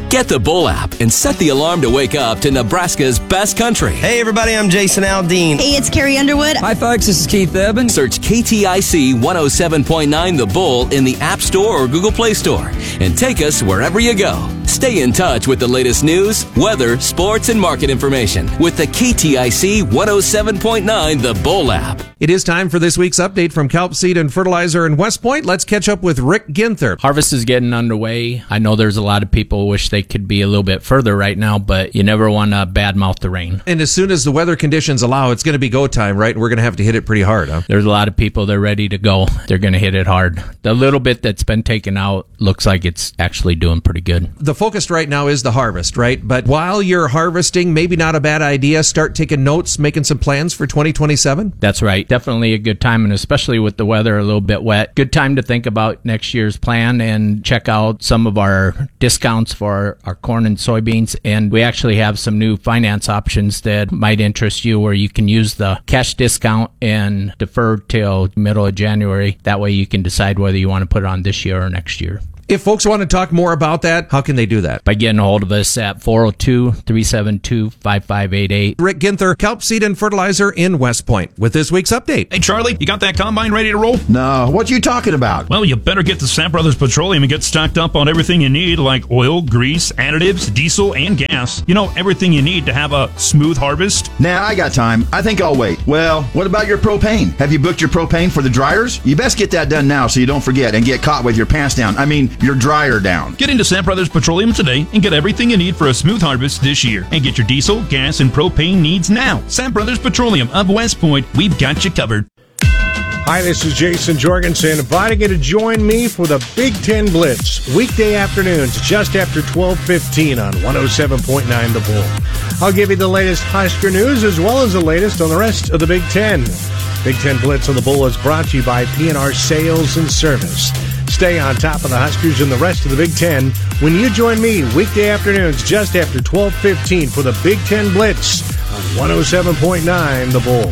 Get the Bull app and set the alarm to wake up to Nebraska's best country. Hey everybody, I'm Jason Aldean. Hey, it's Carrie Underwood. Hi folks, this is Keith Eben. Search KTIC 107.9 The Bull in the App Store or Google Play Store and take us wherever you go. Stay in touch with the latest news, weather, sports, and market information with the KTIC 107.9 The Bull app. It is time for this week's update from Kelp Seed and Fertilizer in West Point. Let's catch up with Rick Ginther. Harvest is getting underway. I know there's a lot of people who wish they could be a little bit further right now, but you never want to badmouth the rain. And as soon as the weather conditions allow, it's going to be go time, right? And we're going to have to hit it pretty hard, huh? There's a lot of people that are ready to go. They're going to hit it hard. The little bit that's been taken out looks like it's actually doing pretty good. The focus right now is the harvest, right? But while you're harvesting, maybe not a bad idea, start taking notes, making some plans for 2027? That's right. Definitely a good time, and especially with the weather a little bit wet. Good time to think about next year's plan and check out some of our discounts for our corn and soybeans. And we actually have some new finance options that might interest you where you can use the cash discount and defer till middle of January. That way you can decide whether you want to put it on this year or next year. If folks want to talk more about that, how can they do that? By getting a hold of us at 402-372-5588. Rick Ginther, Kelp Seed and Fertilizer in West Point, with this week's update. Hey, Charlie, you got that combine ready to roll? No, what you talking about? Well, you better get to Sam Brothers Petroleum and get stocked up on everything you need, like oil, grease, additives, diesel, and gas. You know, everything you need to have a smooth harvest. Nah, I got time. I think I'll wait. Well, what about your propane? Have you booked your propane for the dryers? You best get that done now so you don't forget and get caught with your pants down. I mean, your dryer down. Get into Sam Brothers Petroleum today and get everything you need for a smooth harvest this year. And get your diesel, gas, and propane needs now. Sam Brothers Petroleum of West Point, we've got you covered. Hi, this is Jason Jorgensen, inviting you to join me for the Big Ten Blitz, weekday afternoons just after 12:15 on 107.9 The Bull. I'll give you the latest Husker news as well as the latest on the rest of the Big Ten. Big Ten Blitz on The Bull is brought to you by P&R Sales and Service. Stay on top of the Huskers and the rest of the Big Ten when you join me weekday afternoons just after 12:15 for the Big Ten Blitz on 107.9 The Bull.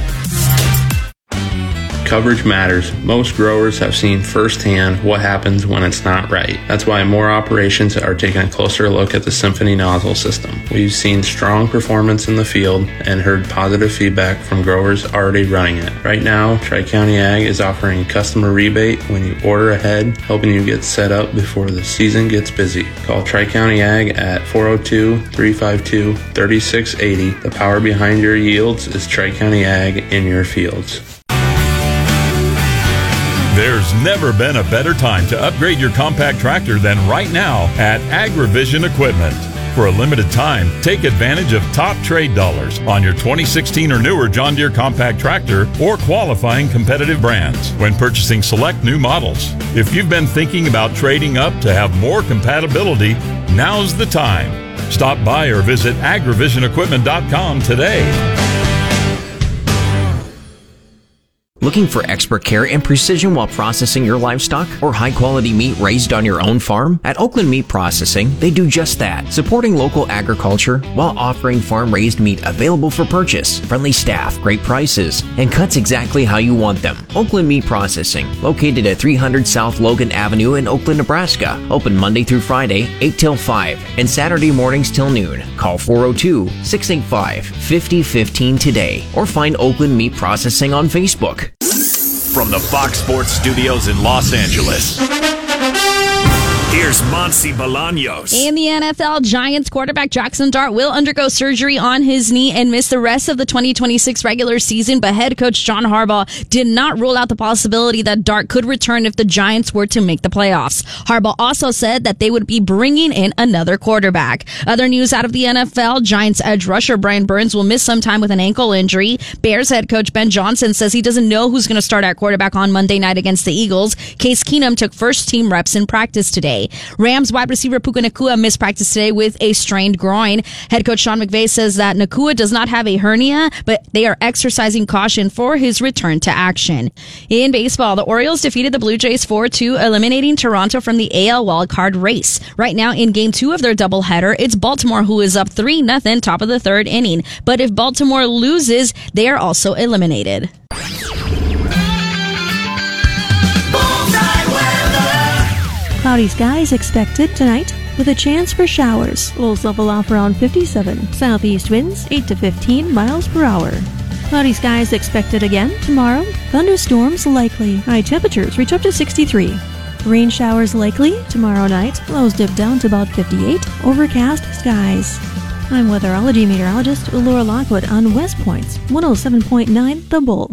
Coverage matters. Most growers have seen firsthand what happens when it's not right. That's why more operations are taking a closer look at the Symphony nozzle system. We've seen strong performance in the field and heard positive feedback from growers already running it. Right now, Tri-County Ag is offering a customer rebate when you order ahead, helping you get set up before the season gets busy. Call Tri-County Ag at 402-352-3680. The power behind your yields is Tri-County Ag in your fields. There's never been a better time to upgrade your compact tractor than right now at AgriVision Equipment. For a limited time, take advantage of top trade dollars on your 2016 or newer John Deere compact tractor or qualifying competitive brands when purchasing select new models. If you've been thinking about trading up to have more compatibility, now's the time. Stop by or visit agrivisionequipment.com today. Looking for expert care and precision while processing your livestock or high-quality meat raised on your own farm? At Oakland Meat Processing, they do just that, supporting local agriculture while offering farm-raised meat available for purchase, friendly staff, great prices, and cuts exactly how you want them. Oakland Meat Processing, located at 300 South Logan Avenue in Oakland, Nebraska. Open Monday through Friday, 8 till 5, and Saturday mornings till noon. Call 402-685-5015 today, or find Oakland Meat Processing on Facebook. From the Fox Sports Studios in Los Angeles, here's Monsi Bolaños. In the NFL, Giants quarterback Jackson Dart will undergo surgery on his knee and miss the rest of the 2026 regular season, but head coach John Harbaugh did not rule out the possibility that Dart could return if the Giants were to make the playoffs. Harbaugh also said that they would be bringing in another quarterback. Other news out of the NFL, Giants edge rusher Brian Burns will miss some time with an ankle injury. Bears head coach Ben Johnson says he doesn't know who's going to start at quarterback on Monday night against the Eagles. Case Keenum took first team reps in practice today. Rams wide receiver Puka Nacua missed practice today with a strained groin. Head coach Sean McVay says that Nacua does not have a hernia, but they are exercising caution for his return to action. In baseball, the Orioles defeated the Blue Jays 4-2, eliminating Toronto from the AL wildcard race. Right now, in Game 2 of their doubleheader, it's Baltimore who is up 3-0 top of the third inning. But if Baltimore loses, they are also eliminated. Cloudy skies expected tonight. with a chance for showers. Lows level off around 57. Southeast winds 8 to 15 miles per hour. Cloudy skies expected again tomorrow. Thunderstorms likely. High temperatures reach up to 63. Rain showers likely tomorrow night. Lows dip down to about 58. Overcast skies. I'm weatherology meteorologist Laura Lockwood on West Point's 107.9 The Bull.